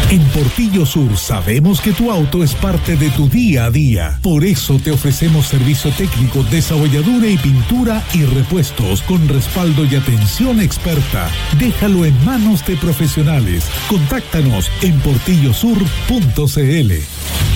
En Portillo Sur sabemos que tu auto es parte de tu día a día. Por eso te ofrecemos servicio técnico, desabolladura y pintura y repuestos con respaldo y atención experta. Déjalo en manos de profesionales. Contáctanos en portillosur.cl.